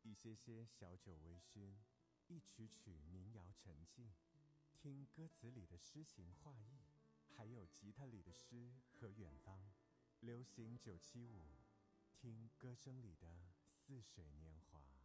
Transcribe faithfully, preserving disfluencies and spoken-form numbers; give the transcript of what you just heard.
一些些小酒微醺，一曲曲民谣沉静，听歌词里的诗情画意，还有吉他里的诗和远方。流行九七五，听歌声里的似水年华。